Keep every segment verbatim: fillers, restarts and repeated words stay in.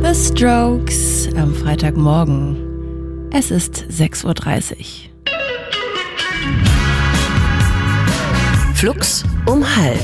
The Strokes am Freitagmorgen. Es ist sechs Uhr dreißig. Flux um halb.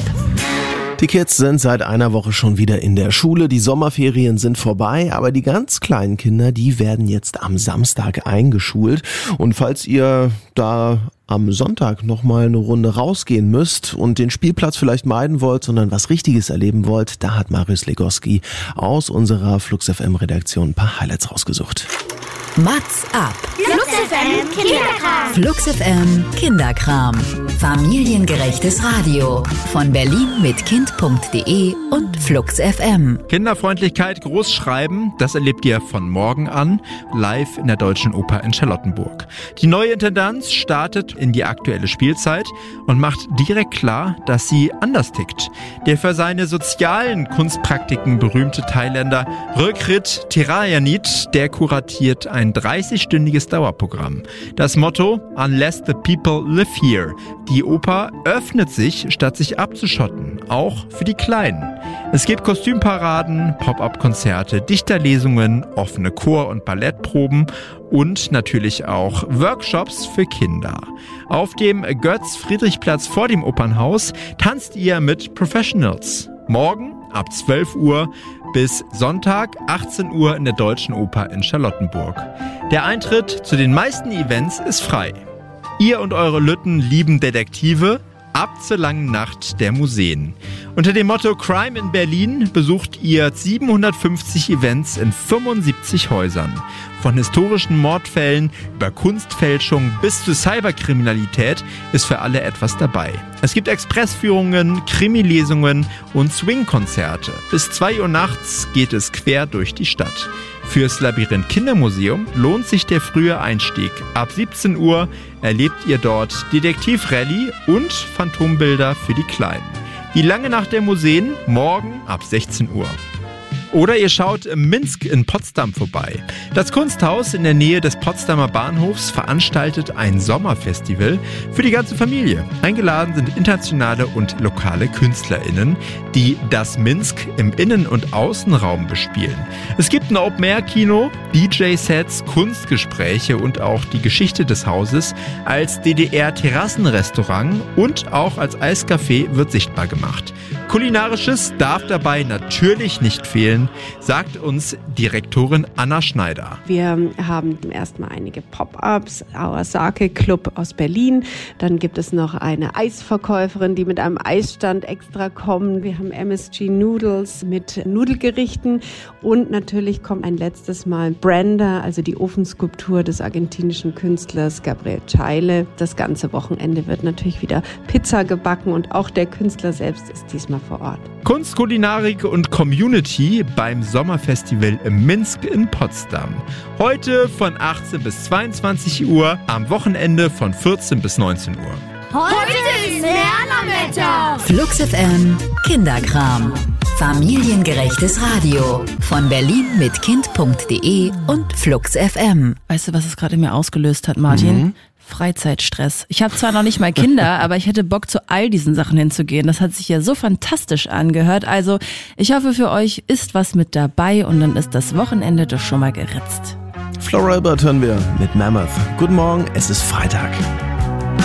Die Kids sind seit einer Woche schon wieder in der Schule, die Sommerferien sind vorbei, aber die ganz kleinen Kinder, die werden jetzt am Samstag eingeschult. Und falls ihr da am Sonntag nochmal eine Runde rausgehen müsst und den Spielplatz vielleicht meiden wollt, sondern was Richtiges erleben wollt, da hat Marius Legowski aus unserer Flux F M Redaktion ein paar Highlights rausgesucht. Mats ab. Flux F M Kinderkram. Flux F M Kinderkram. Familiengerechtes Radio. Von Berlin mit Kind punkt de und Flux F M. Kinderfreundlichkeit großschreiben, das erlebt ihr von morgen an live in der Deutschen Oper in Charlottenburg. Die neue Intendanz startet in die aktuelle Spielzeit und macht direkt klar, dass sie anders tickt. Der für seine sozialen Kunstpraktiken berühmte Thailänder Rökrit Thirayanit, der kuratiert ein dreißigstündiges Dauerprogramm. Das Motto: Unless the people live here. Die Oper öffnet sich, statt sich abzuschotten, auch für die Kleinen. Es gibt Kostümparaden, Pop-up-Konzerte, Dichterlesungen, offene Chor- und Ballettproben und natürlich auch Workshops für Kinder. Auf dem Götz-Friedrich-Platz vor dem Opernhaus tanzt ihr mit Professionals. Morgen ab zwölf Uhr bis Sonntag achtzehn Uhr in der Deutschen Oper in Charlottenburg. Der Eintritt zu den meisten Events ist frei. Ihr und eure Lütten lieben Detektive, ab zur langen Nacht der Museen. Unter dem Motto Crime in Berlin besucht ihr siebenhundertfünfzig Events in fünfundsiebzig Häusern. Von historischen Mordfällen über Kunstfälschung bis zu Cyberkriminalität ist für alle etwas dabei. Es gibt Expressführungen, Krimilesungen und Swing-Konzerte. Bis zwei Uhr nachts geht es quer durch die Stadt. Fürs Labyrinth Kindermuseum lohnt sich der frühe Einstieg. Ab siebzehn Uhr erlebt ihr dort Detektivrallye und Phantombilder für die Kleinen. Die lange Nacht der Museen, morgen ab sechzehn Uhr. Oder ihr schaut im Minsk in Potsdam vorbei. Das Kunsthaus in der Nähe des Potsdamer Bahnhofs veranstaltet ein Sommerfestival für die ganze Familie. Eingeladen sind internationale und lokale KünstlerInnen, die das Minsk im Innen- und Außenraum bespielen. Es gibt ein Open-Air-Kino, D J-Sets, Kunstgespräche und auch die Geschichte des Hauses als D D R-Terrassenrestaurant und auch als Eiscafé wird sichtbar gemacht. Kulinarisches darf dabei natürlich nicht fehlen, sagt uns Direktorin Anna Schneider. Wir haben erstmal einige Pop-ups, Awasake Club aus Berlin. Dann gibt es noch eine Eisverkäuferin, die mit einem Eisstand extra kommt. Wir haben M S G Noodles mit Nudelgerichten. Und natürlich kommt ein letztes Mal Brenda, also die Ofenskulptur des argentinischen Künstlers Gabriel Chaile. Das ganze Wochenende wird natürlich wieder Pizza gebacken und auch der Künstler selbst ist diesmal vor Ort. Kunst, Kulinarik und Community beim Sommerfestival im Minsk in Potsdam. Heute von achtzehn bis zweiundzwanzig Uhr, am Wochenende von vierzehn bis neunzehn Uhr. Heute ist Lernerwetter. Flux F M Kinderkram. Familiengerechtes Radio. Von Berlin mit Kind punkt de und Flux F M. Weißt du, was es gerade in mir ausgelöst hat, Martin? Mhm. Freizeitstress. Ich habe zwar noch nicht mal Kinder, aber ich hätte Bock, zu all diesen Sachen hinzugehen. Das hat sich ja so fantastisch angehört. Also ich hoffe, für euch ist was mit dabei und dann ist das Wochenende doch schon mal geritzt. Flora Albert hören wir mit Mammoth. Guten Morgen, es ist Freitag.